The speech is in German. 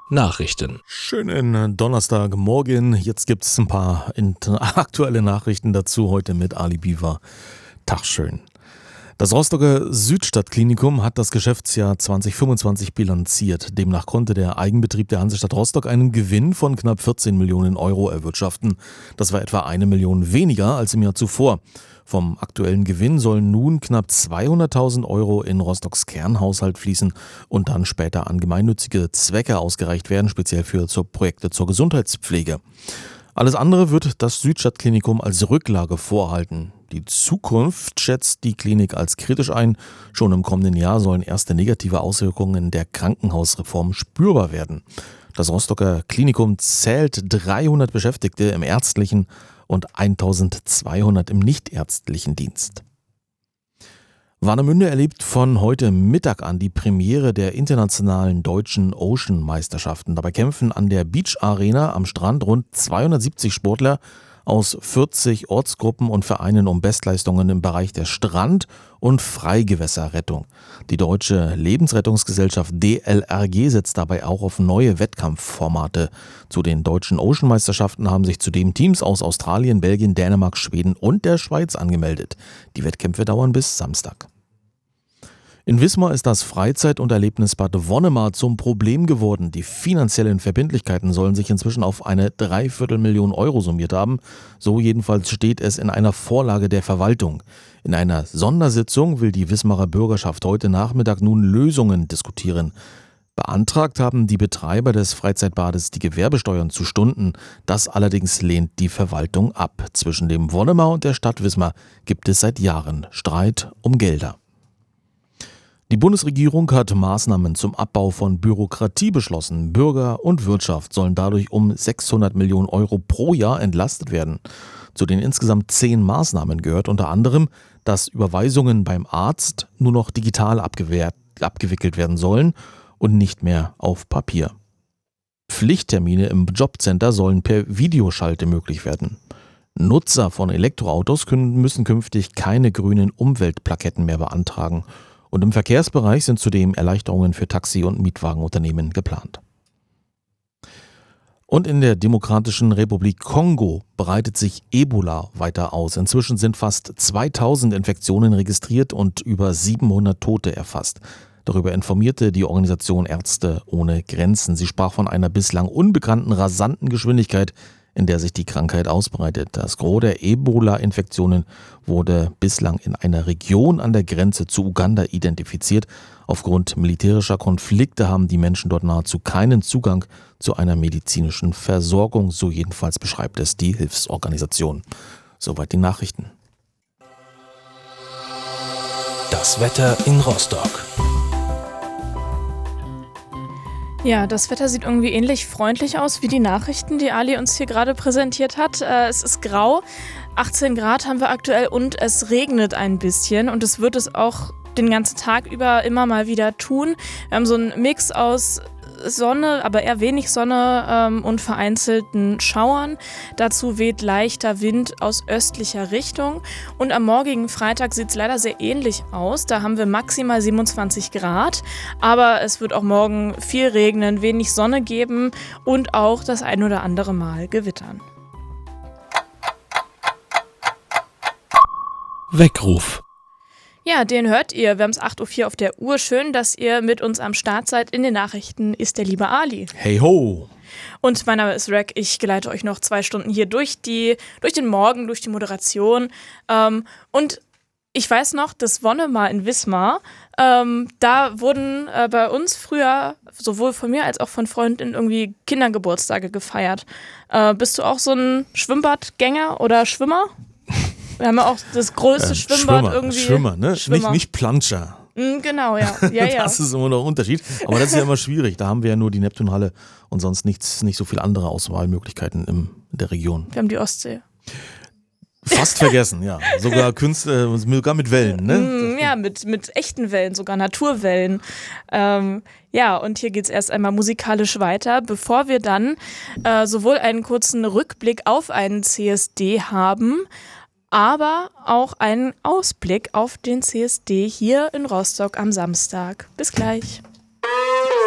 Nachrichten. Schönen Donnerstagmorgen. Jetzt gibt es ein paar aktuelle Nachrichten dazu heute mit Ali Biwa. Tag schön. Das Rostocker Südstadtklinikum hat das Geschäftsjahr 2025 bilanziert. Demnach konnte der Eigenbetrieb der Hansestadt Rostock einen Gewinn von knapp 14 Millionen Euro erwirtschaften. Das war etwa 1 Million weniger als im Jahr zuvor. Vom aktuellen Gewinn sollen nun knapp 200.000 Euro in Rostocks Kernhaushalt fließen und dann später an gemeinnützige Zwecke ausgereicht werden, speziell für Projekte zur Gesundheitspflege. Alles andere wird das Südstadtklinikum als Rücklage vorhalten. Die Zukunft schätzt die Klinik als kritisch ein. Schon im kommenden Jahr sollen erste negative Auswirkungen der Krankenhausreform spürbar werden. Das Rostocker Klinikum zählt 300 Beschäftigte im ärztlichen und 1200 im nichtärztlichen Dienst. Warnemünde erlebt von heute Mittag an die Premiere der internationalen deutschen Ocean-Meisterschaften. Dabei kämpfen an der Beach Arena am Strand rund 270 Sportler aus 40 Ortsgruppen und Vereinen um Bestleistungen im Bereich der Strand- und Freigewässerrettung. Die Deutsche Lebensrettungsgesellschaft DLRG setzt dabei auch auf neue Wettkampfformate. Zu den deutschen Ocean-Meisterschaften haben sich zudem Teams aus Australien, Belgien, Dänemark, Schweden und der Schweiz angemeldet. Die Wettkämpfe dauern bis Samstag. In Wismar ist das Freizeit- und Erlebnisbad Wonnemar zum Problem geworden. Die finanziellen Verbindlichkeiten sollen sich inzwischen auf eine 250.000 Euro summiert haben. So jedenfalls steht es in einer Vorlage der Verwaltung. In einer Sondersitzung will die Wismarer Bürgerschaft heute Nachmittag nun Lösungen diskutieren. Beantragt haben die Betreiber des Freizeitbades die Gewerbesteuern zu Stunden. Das allerdings lehnt die Verwaltung ab. Zwischen dem Wonnemar und der Stadt Wismar gibt es seit Jahren Streit um Gelder. Die Bundesregierung hat Maßnahmen zum Abbau von Bürokratie beschlossen. Bürger und Wirtschaft sollen dadurch um 600 Millionen Euro pro Jahr entlastet werden. Zu den insgesamt 10 Maßnahmen gehört unter anderem, dass Überweisungen beim Arzt nur noch digital abgewickelt werden sollen und nicht mehr auf Papier. Pflichttermine im Jobcenter sollen per Videoschalte möglich werden. Nutzer von Elektroautos müssen künftig keine grünen Umweltplaketten mehr beantragen. Und im Verkehrsbereich sind zudem Erleichterungen für Taxi- und Mietwagenunternehmen geplant. Und in der Demokratischen Republik Kongo breitet sich Ebola weiter aus. Inzwischen sind fast 2000 Infektionen registriert und über 700 Tote erfasst. Darüber informierte die Organisation Ärzte ohne Grenzen. Sie sprach von einer bislang unbekannten rasanten Geschwindigkeit, in der sich die Krankheit ausbreitet. Das Gros der Ebola-Infektionen wurde bislang in einer Region an der Grenze zu Uganda identifiziert. Aufgrund militärischer Konflikte haben die Menschen dort nahezu keinen Zugang zu einer medizinischen Versorgung. So jedenfalls beschreibt es die Hilfsorganisation. Soweit die Nachrichten. Das Wetter in Rostock. Ja, das Wetter sieht irgendwie ähnlich freundlich aus wie die Nachrichten, die Ali uns hier gerade präsentiert hat. Es ist grau, 18 Grad haben wir aktuell und es regnet ein bisschen und es wird es auch den ganzen Tag über immer mal wieder tun. Wir haben so einen Mix aus Sonne, aber eher wenig Sonne und vereinzelten Schauern. Dazu weht leichter Wind aus östlicher Richtung. Und am morgigen Freitag sieht es leider sehr ähnlich aus. Da haben wir maximal 27 Grad. Aber es wird auch morgen viel regnen, wenig Sonne geben und auch das ein oder andere Mal gewittern. Weckruf. Ja, den hört ihr. Wir haben es 8.04 Uhr auf der Uhr. Schön, dass ihr mit uns am Start seid. In den Nachrichten ist der liebe Ali. Hey ho! Und mein Name ist Rack. Ich geleite euch noch 2 Stunden hier durch den Morgen, durch die Moderation. Und ich weiß noch, das Wonnemar in Wismar, da wurden bei uns früher, sowohl von mir als auch von Freunden, irgendwie Kindergeburtstage gefeiert. Bist du auch so ein Schwimmbadgänger oder Schwimmer? Wir haben ja auch das größte Schwimmbad irgendwie. Schwimmer, ne? Nicht Planscher. Genau, ja. Das ist immer noch ein Unterschied. Aber das ist ja immer schwierig. Da haben wir ja nur die Neptunhalle und sonst nicht so viele andere Auswahlmöglichkeiten in der Region. Wir haben die Ostsee. Fast vergessen, ja. Sogar sogar mit Wellen, ne? Ja, mit echten Wellen, sogar Naturwellen. Ja, und hier geht es erst einmal musikalisch weiter, bevor wir dann sowohl einen kurzen Rückblick auf einen CSD haben, aber auch einen Ausblick auf den CSD hier in Rostock am Samstag. Bis gleich.